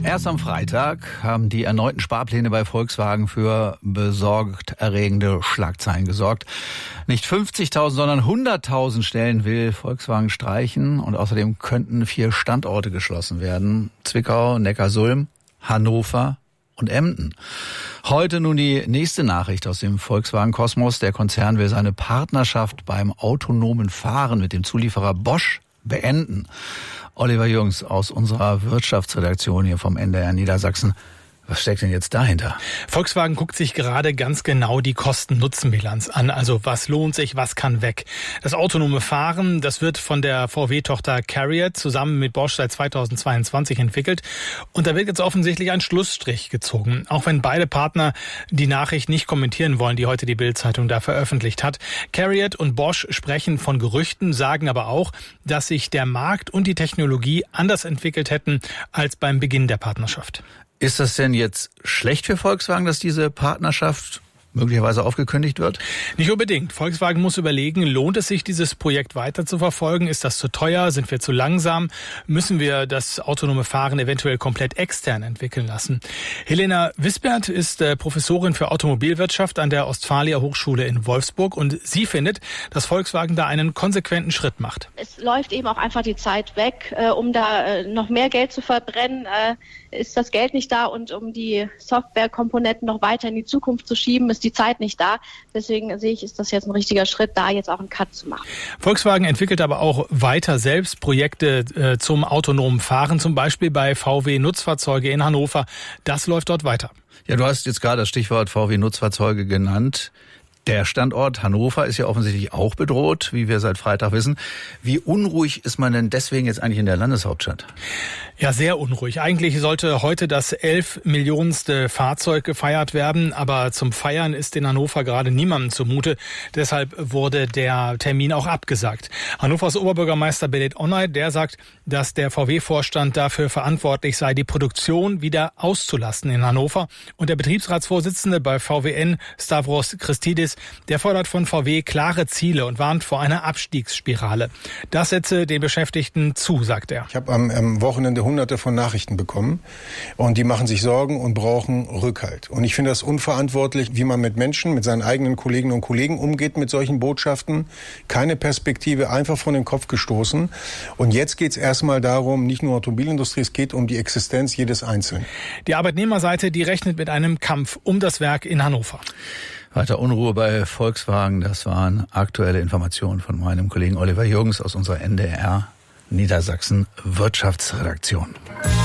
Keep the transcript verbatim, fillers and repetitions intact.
Erst am Freitag haben die erneuten Sparpläne bei Volkswagen für besorgterregende Schlagzeilen gesorgt. Nicht fünfzigtausend, sondern hunderttausend Stellen will Volkswagen streichen und außerdem könnten vier Standorte geschlossen werden. Zwickau, Neckarsulm, Hannover und Emden. Heute nun die nächste Nachricht aus dem Volkswagen-Kosmos. Der Konzern will seine Partnerschaft beim autonomen Fahren mit dem Zulieferer Bosch beenden. Oliver Jürgens aus unserer Wirtschaftsredaktion hier vom N D R Niedersachsen. Was steckt denn jetzt dahinter? Volkswagen guckt sich gerade ganz genau die Kosten-Nutzen-Bilanz an. Also was lohnt sich, was kann weg? Das autonome Fahren, das wird von der V W-Tochter CARIAD zusammen mit Bosch seit zweitausendzweiundzwanzig entwickelt. Und da wird jetzt offensichtlich ein Schlussstrich gezogen. Auch wenn beide Partner die Nachricht nicht kommentieren wollen, die heute die Bild-Zeitung da veröffentlicht hat. CARIAD und Bosch sprechen von Gerüchten, sagen aber auch, dass sich der Markt und die Technologie anders entwickelt hätten als beim Beginn der Partnerschaft. Ist das denn jetzt schlecht für Volkswagen, dass diese Partnerschaft möglicherweise aufgekündigt wird? Nicht unbedingt. Volkswagen muss überlegen, lohnt es sich, dieses Projekt weiter zu verfolgen? Ist das zu teuer? Sind wir zu langsam? Müssen wir das autonome Fahren eventuell komplett extern entwickeln lassen? Helena Wisbert ist äh, Professorin für Automobilwirtschaft an der Ostfalia Hochschule in Wolfsburg und sie findet, dass Volkswagen da einen konsequenten Schritt macht. Es läuft eben auch einfach die Zeit weg, äh, um da äh, noch mehr Geld zu verbrennen. Äh, ist das Geld nicht da und um die Softwarekomponenten noch weiter in die Zukunft zu schieben, ist die Zeit nicht da. Deswegen sehe ich, ist das jetzt ein richtiger Schritt, da jetzt auch einen Cut zu machen. Volkswagen entwickelt aber auch weiter selbst Projekte äh, zum autonomen Fahren, zum Beispiel bei V W Nutzfahrzeuge in Hannover. Das läuft dort weiter. Ja, du hast jetzt gerade das Stichwort V W Nutzfahrzeuge genannt. Der Standort Hannover ist ja offensichtlich auch bedroht, wie wir seit Freitag wissen. Wie unruhig ist man denn deswegen jetzt eigentlich in der Landeshauptstadt? Ja, sehr unruhig. Eigentlich sollte heute das elf Millionenste Fahrzeug gefeiert werden, aber zum Feiern ist in Hannover gerade niemandem zumute. Deshalb wurde der Termin auch abgesagt. Hannovers Oberbürgermeister Benet Onay, der sagt, dass der V W-Vorstand dafür verantwortlich sei, die Produktion wieder auszulassen in Hannover. Und der Betriebsratsvorsitzende bei V W N, Stavros Christidis, der fordert von V W klare Ziele und warnt vor einer Abstiegsspirale. Das setze den Beschäftigten zu, sagt er. Ich habe am, am Wochenende hunderte von Nachrichten bekommen und die machen sich Sorgen und brauchen Rückhalt. Und ich finde das unverantwortlich, wie man mit Menschen, mit seinen eigenen Kolleginnen und Kollegen umgeht mit solchen Botschaften. Keine Perspektive, einfach von den Kopf gestoßen. Und jetzt geht es erstmal darum, nicht nur Automobilindustrie, es geht um die Existenz jedes Einzelnen. Die Arbeitnehmerseite, die rechnet mit einem Kampf um das Werk in Hannover. Weiter Unruhe bei Volkswagen, das waren aktuelle Informationen von meinem Kollegen Oliver Jürgens aus unserer N D R Niedersachsen Wirtschaftsredaktion.